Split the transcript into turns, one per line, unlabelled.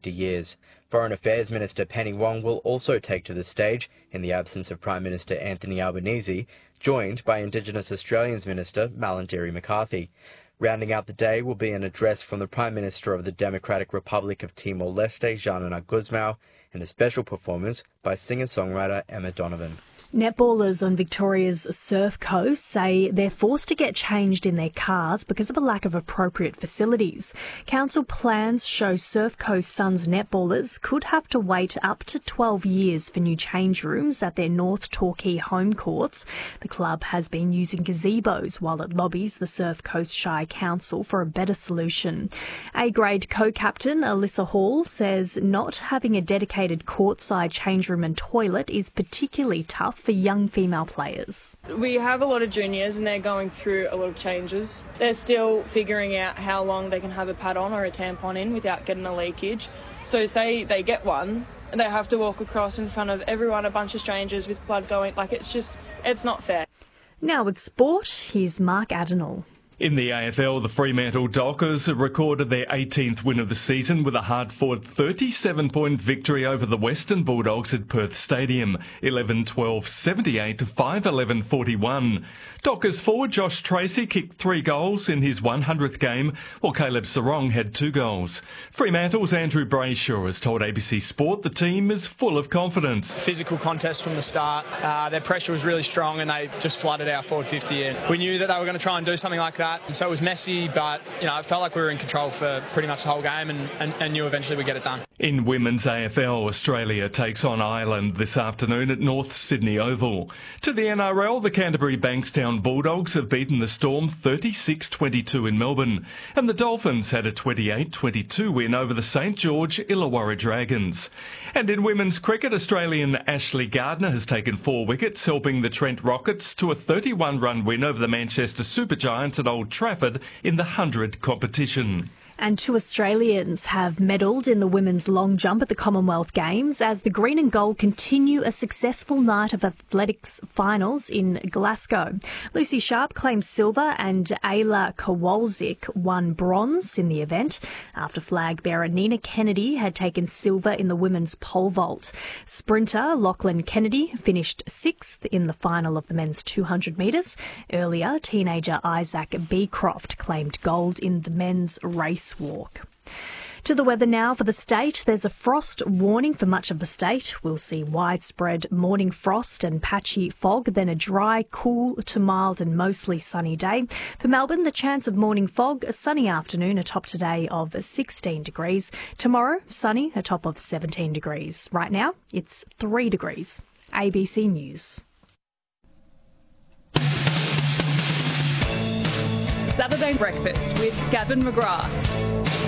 50 years. Foreign Affairs Minister Penny Wong will also take to the stage in the absence of Prime Minister Anthony Albanese, joined by Indigenous Australians Minister Malarndirri McCarthy. Rounding out the day will be an address from the Prime Minister of the Democratic Republic of Timor-Leste, Xanana Gusmao, and a special performance by singer-songwriter Emma Donovan.
Netballers on Victoria's Surf Coast say they're forced to get changed in their cars because of a lack of appropriate facilities. Council plans show Surf Coast Suns netballers could have to wait up to 12 years for new change rooms at their North Torquay home courts. The club has been using gazebos while it lobbies the Surf Coast Shire Council for a better solution. A-grade co-captain Alyssa Hall says not having a dedicated courtside change room and toilet is particularly tough for young female players.
We have a lot of juniors and they're going through a lot of changes. They're still figuring out how long they can have a pad on or a tampon in without getting a leakage. So say they get one and they have to walk across in front of everyone, a bunch of strangers with blood going, it's not fair.
Now with sport, here's Mark Adenall.
In the AFL, the Fremantle Dockers recorded their 18th win of the season with a hard-fought 37-point victory over the Western Bulldogs at Perth Stadium, 11-12-78 to 5-11-41. Dockers forward Josh Tracy kicked 3 goals in his 100th game, while Caleb Sarong had 2 goals. Fremantle's Andrew Brayshaw has told ABC Sport the team is full of confidence.
Physical contest from the start. Their pressure was really strong and they just flooded our forward 50 in. We knew that they were going to try and do something like that. So it was messy, but it felt like we were in control for pretty much the whole game and knew eventually we'd get it done.
In women's AFL, Australia takes on Ireland this afternoon at North Sydney Oval. To the NRL, the Canterbury Bankstown Bulldogs have beaten the Storm 36-22 in Melbourne, and the Dolphins had a 28-22 win over the St George Illawarra Dragons. And in women's cricket, Australian Ashley Gardner has taken 4 wickets, helping the Trent Rockets to a 31-run win over the Manchester Supergiants at Old Trafford in the 100 competition.
And 2 Australians have medalled in the women's long jump at the Commonwealth Games as the green and gold continue a successful night of athletics finals in Glasgow. Lucy Sharp claimed silver and Ayla Kowalczyk won bronze in the event after flag bearer Nina Kennedy had taken silver in the women's pole vault. Sprinter Lachlan Kennedy finished 6th in the final of the men's 200 metres. Earlier, teenager Isaac Beecroft claimed gold in the men's race walk. To the weather now for the state. There's a frost warning for much of the state. We'll see widespread morning frost and patchy fog, then a dry, cool to mild and mostly sunny day. For Melbourne, the chance of morning fog, a sunny afternoon, a top today of 16 degrees. Tomorrow, sunny, a top of 17 degrees. Right now, it's 3 degrees. ABC News.
Saturday Breakfast with Gavin McGrath.